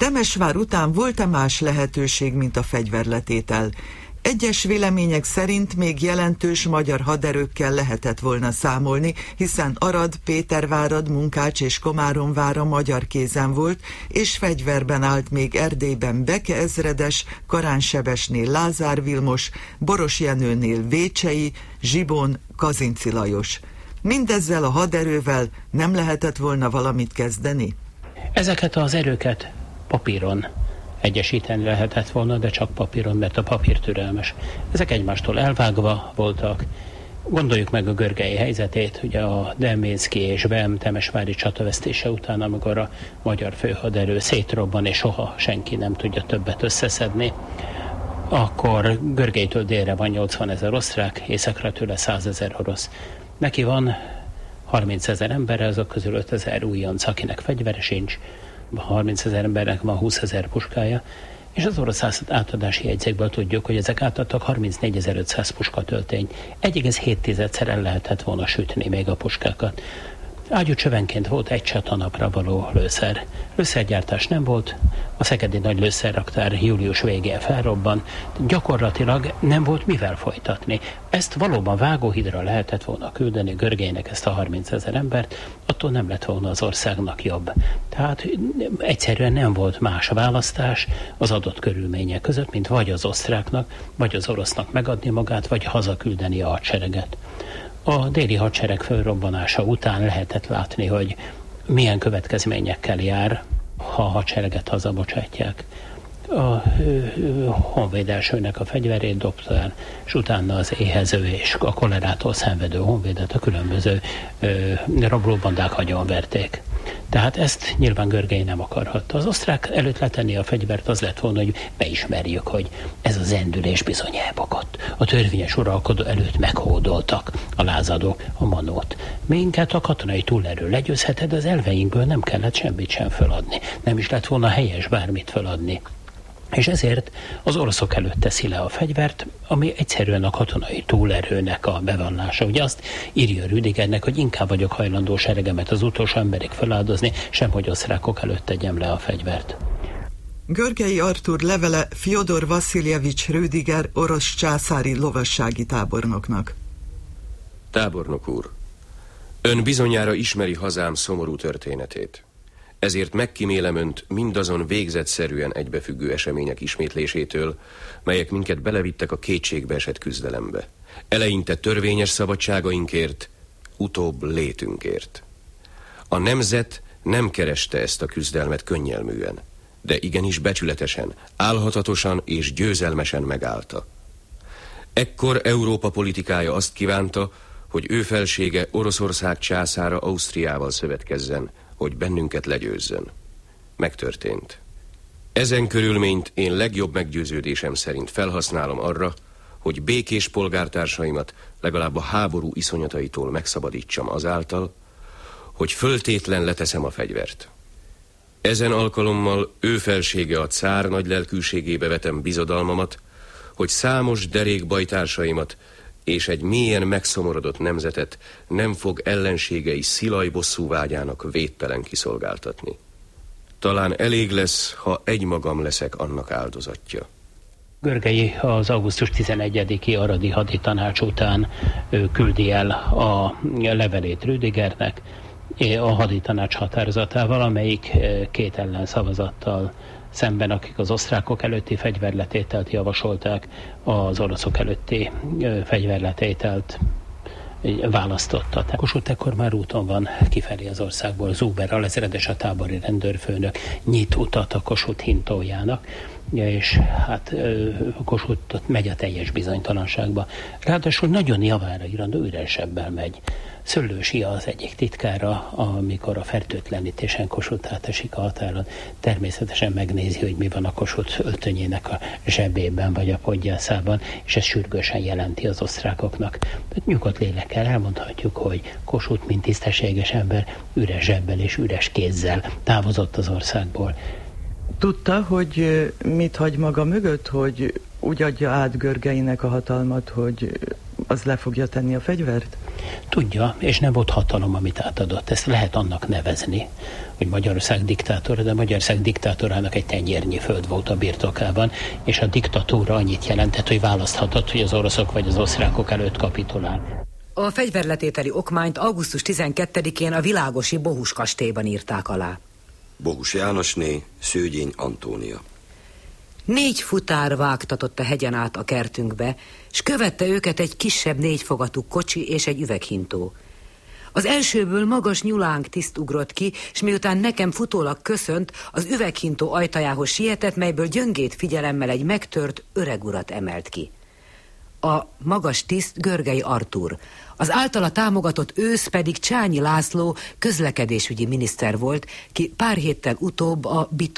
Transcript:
Temesvár után volt-e más lehetőség, mint a fegyverletétel? Egyes vélemények szerint még jelentős magyar haderőkkel lehetett volna számolni, hiszen Arad, Pétervárad, Munkács és Komáromvára magyar kézen volt, és fegyverben állt még Erdélyben Beke ezredes, Karánsebesnél Lázár Vilmos, Boros Jenőnél Vécsei, Zsibón Kazinci Lajos. Mindezzel a haderővel nem lehetett volna valamit kezdeni? Ezeket az erőket papíron egyesíteni lehetett volna, de csak papíron, mert a papír türelmes. Ezek egymástól elvágva voltak. Gondoljuk meg a görgei helyzetét, ugye a Delménszky és Bem temesvári csatavesztése után, amikor a magyar főhaderő szétrobban, és soha senki nem tudja többet összeszedni, akkor Görgelytől délre van 80 000 osztrák, északra tőle 100 000 orosz. Neki van 30 000 ember, azok közül 5 000 újonc, akinek fegyvere sincs, 30 000 embernek van 20 000 puskája, és az orosz átadási jegyzékből tudjuk, hogy ezek átadtak 34 500 puskatöltényt. 1,7-szer el lehetett volna sütni még a puskákat. Ágyúcsövenként volt egy csatanapra való lőszer. Lőszergyártás nem volt, a szegedi nagy lőszerraktár július végén felrobban, gyakorlatilag nem volt mivel folytatni. Ezt valóban vágóhídra lehetett volna küldeni Görgelynek, ezt a 30 000 embert, attól nem lett volna az országnak jobb. Tehát egyszerűen nem volt más választás az adott körülmények között, mint vagy az osztráknak, vagy az orosznak megadni magát, vagy hazaküldeni a hadsereget. A déli hadsereg fölrobbanása után lehetett látni, hogy milyen következményekkel jár, ha a hadsereget hazabocsátják. A honvéd elsőnek a fegyverét dobta el, és utána az éhező és a kolerától szenvedő honvédet a különböző rablóbandák agyonverték. Tehát ezt nyilván Görgely nem akarhatta. Az osztrák előtt letenni a fegyvert, az lett volna, hogy beismerjük, hogy ez a zendülés bizony elbukott. A törvényes uralkodó előtt meghódoltak a lázadók, a manót. Minket a katonai túlerő legyőzheted, az elveinkből nem kellett semmit sem föladni. Nem is lett volna helyes bármit föladni. És ezért az oroszok előtt teszi le a fegyvert, ami egyszerűen a katonai túlerőnek a bevallása. Ugye azt írja Rüdigernek, hogy inkább vagyok hajlandó seregemet az utolsó emberig feláldozni, sem hogy osztrákok előtt tegyem le a fegyvert. Görgei Artúr levele Fjodor Vasiljevics Rüdiger orosz császári lovassági tábornoknak. Tábornok úr, ön bizonyára ismeri hazám szomorú történetét. Ezért megkímélem önt mindazon végzetszerűen egybefüggő események ismétlésétől, melyek minket belevittek a kétségbe esett küzdelembe. Eleinte törvényes szabadságainkért, utóbb létünkért. A nemzet nem kereste ezt a küzdelmet könnyelműen, de igenis becsületesen, álhatatosan és győzelmesen megállta. Ekkor Európa politikája azt kívánta, hogy ő felsége Oroszország császára Ausztriával szövetkezzen, hogy bennünket legyőzzön. Megtörtént. Ezen körülményt én legjobb meggyőződésem szerint felhasználom arra, hogy békés polgártársaimat legalább a háború iszonyataitól megszabadítsam azáltal, hogy föltétlen leteszem a fegyvert. Ezen alkalommal ő felsége a cár nagy lelkűségébe vetem bizodalmamat, hogy számos derék bajtársaimat és egy mélyen megszomorodott nemzetet nem fog ellenségei szilaj bosszúvágyának védtelen kiszolgáltatni. Talán elég lesz, ha egymagam leszek annak áldozatja. Görgei az augusztus 11-i aradi haditanács után küldi el a levelét Rüdigernek, a haditanács határozatával, amelyik két ellenszavazattal szemben, akik az osztrákok előtti fegyverletételt javasolták, az oroszok előtti fegyverletételt választotta. Kossuth ekkor már úton van kifelé az országból. Zuber alezredes, a tábori rendőrfőnök nyit utat a Kossuth hintójának, és hát Kossuth megy a teljes bizonytalanságba. Ráadásul nagyon javára irandó üresebbel megy. Szöllősi az egyik titkára, amikor a fertőtlenítésen Kossuth átesik a határon, természetesen megnézi, hogy mi van a Kossuth öltönyének a zsebében vagy a podgyászában, és ez sürgősen jelenti az osztrákoknak. Nyugodt lélekkel elmondhatjuk, hogy Kossuth, mint tisztességes ember, üres zsebbel és üres kézzel távozott az országból. Tudta, hogy mit hagy maga mögött, hogy úgy adja át Görgeinek a hatalmat, hogy az le fogja tenni a fegyvert? Tudja, és nem volt hatalom, amit átadott. Ezt lehet annak nevezni, hogy Magyarország diktátora, de Magyarország diktátorának egy tenyérnyi föld volt a birtokában, és a diktatúra annyit jelentett, hogy választhatott, hogy az oroszok vagy az osztrákok előtt kapitulál. A fegyverletételi okmányt augusztus 12-én a világosi Bohus kastélyban írták alá. Bohus Jánosné, Szőgyény Antónia. 4 futár vágtatott a hegyen át a kertünkbe, s követte őket egy kisebb 4 fogatú kocsi és egy üveghintó. Az elsőből magas nyulánk tiszt ugrott ki, s miután nekem futólag köszönt, az üveghintó ajtajához sietett, melyből gyöngét figyelemmel egy megtört öreg urat emelt ki. A magas tiszt Görgei Artúr, az általa támogatott ősz pedig Csányi László közlekedésügyi miniszter volt, ki pár héttel utóbb a Bitó